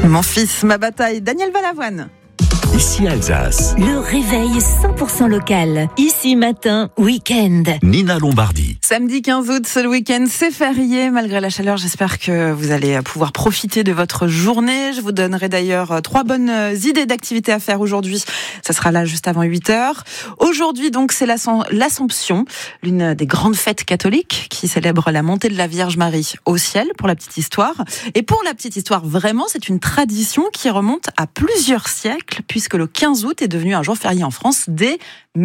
Mon fils, ma bataille, Daniel Balavoine. Ici Alsace. Le réveil 100% local. Ici matin, week-end. Nina Lombardi. Samedi 15 août, ce week-end, c'est férié. Malgré la chaleur, j'espère que vous allez pouvoir profiter de votre journée. Je vous donnerai d'ailleurs 3 bonnes idées d'activités à faire aujourd'hui. Ça sera là juste avant 8h. Aujourd'hui, donc, c'est l'Assomption, l'une des grandes fêtes catholiques qui célèbre la montée de la Vierge Marie au ciel, pour la petite histoire. Et pour la petite histoire, vraiment, c'est une tradition qui remonte à plusieurs siècles, puisque le 15 août est devenu un jour férié en France dès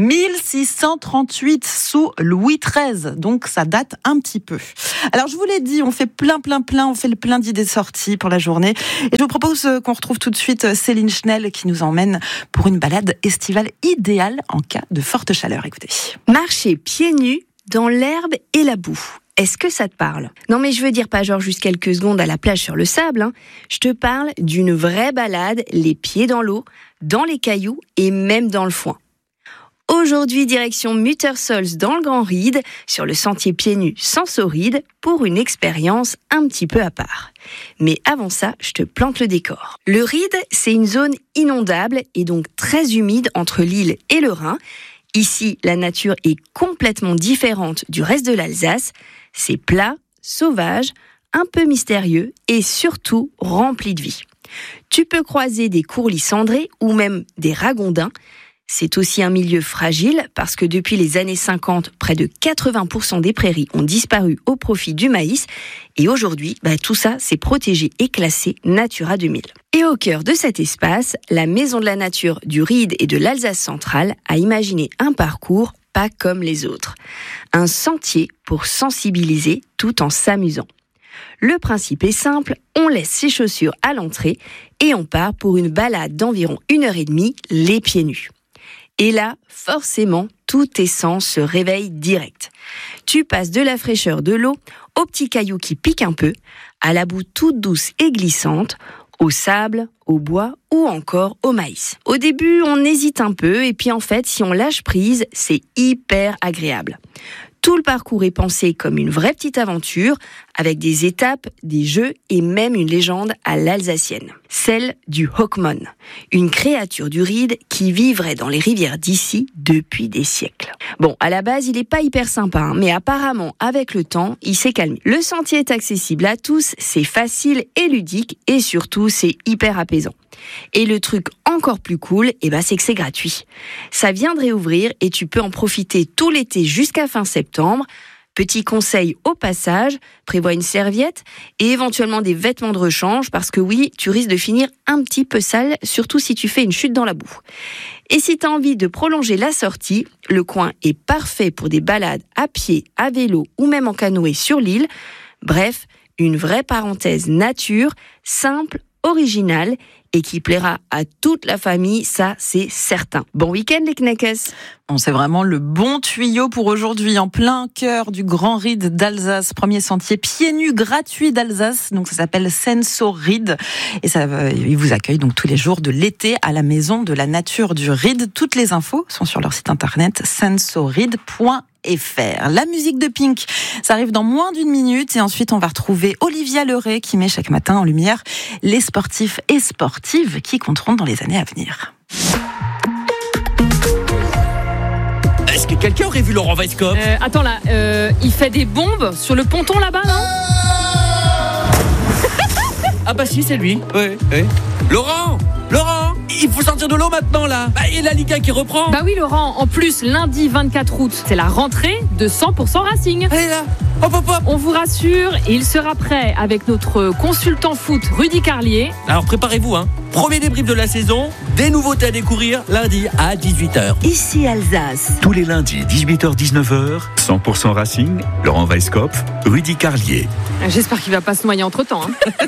1638 sous Louis XIII. Donc ça date un petit peu. Alors je vous l'ai dit, on fait on fait plein d'idées sorties pour la journée. Et je vous propose qu'on retrouve tout de suite Céline Schnell qui nous emmène pour une balade estivale idéale en cas de forte chaleur. Écoutez. Marcher pieds nus dans l'herbe et la boue. Est-ce que ça te parle ? Non mais je veux dire pas genre juste quelques secondes à la plage sur le sable, hein. Je te parle d'une vraie balade, les pieds dans l'eau, dans les cailloux et même dans le foin. Aujourd'hui, direction Muttersols dans le Grand Ride, sur le sentier pieds nus Sensoride, pour une expérience un petit peu à part. Mais avant ça, je te plante le décor. Le Ride, c'est une zone inondable et donc très humide entre l'Isle et le Rhin. Ici, la nature est complètement différente du reste de l'Alsace. C'est plat, sauvage, un peu mystérieux et surtout rempli de vie. Tu peux croiser des courlis cendrés ou même des ragondins. C'est aussi un milieu fragile parce que depuis les années 50, près de 80% des prairies ont disparu au profit du maïs. Et aujourd'hui, tout ça, c'est protégé et classé Natura 2000. Et au cœur de cet espace, la Maison de la Nature du Ride et de l'Alsace centrale a imaginé un parcours pas comme les autres. Un sentier pour sensibiliser tout en s'amusant. Le principe est simple, on laisse ses chaussures à l'entrée et on part pour une balade d'environ 1h30, les pieds nus. Et là, forcément, tous tes sens se réveillent direct. Tu passes de la fraîcheur de l'eau aux petits cailloux qui piquent un peu, à la boue toute douce et glissante, au sable, au bois ou encore au maïs. Au début, on hésite un peu et puis en fait, si on lâche prise, c'est hyper agréable. Tout le parcours est pensé comme une vraie petite aventure, avec des étapes, des jeux et même une légende à l'alsacienne. Celle du Hockmann, une créature du Ride qui vivrait dans les rivières d'ici depuis des siècles. Bon, à la base, il est pas hyper sympa, mais apparemment, avec le temps, il s'est calmé. Le sentier est accessible à tous, c'est facile et ludique, et surtout, c'est hyper apaisant. Et le truc encore plus cool, c'est que c'est gratuit. Ça vient de réouvrir et tu peux en profiter tout l'été jusqu'à fin septembre. Petit conseil au passage, prévois une serviette et éventuellement des vêtements de rechange parce que oui, tu risques de finir un petit peu sale, surtout si tu fais une chute dans la boue. Et si tu as envie de prolonger la sortie, le coin est parfait pour des balades à pied, à vélo ou même en canoë sur l'île. Bref, une vraie parenthèse nature, simple, originale et qui plaira à toute la famille, ça c'est certain. Bon week-end les knackes. Bon, c'est vraiment le bon tuyau pour aujourd'hui, en plein cœur du Grand Ride d'Alsace, premier sentier pieds nus gratuit d'Alsace, donc ça s'appelle Sensoride et il vous accueille donc tous les jours de l'été à la Maison de la Nature du Ride. Toutes les infos sont sur leur site internet sensoride.fr. La musique de Pink, ça arrive dans moins d'1 minute et ensuite on va retrouver Olivia Leray qui met chaque matin en lumière les sportifs et sportives qui compteront dans les années à venir. Est-ce que quelqu'un aurait vu Laurent Weisskopf ? Attends là, il fait des bombes sur le ponton là-bas, non ? Ah bah si, c'est lui. Ouais. Laurent, il faut sortir de l'eau maintenant là. Et la Ligue 1 qui reprend. Bah oui Laurent, en plus lundi 24 août, c'est la rentrée de 100% Racing. Allez là, hop. On vous rassure, il sera prêt avec notre consultant foot Rudy Carlier. Alors préparez-vous, premier débrief de la saison, des nouveautés à découvrir lundi à 18h. Ici Alsace. Tous les lundis 18h-19h, 100% Racing, Laurent Weisskopf, Rudy Carlier. J'espère qu'il va pas se noyer entre-temps.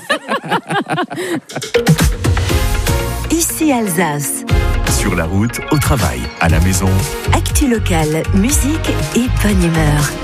Ici Alsace. Sur la route, au travail, à la maison. Actu locale, musique et bonne humeur.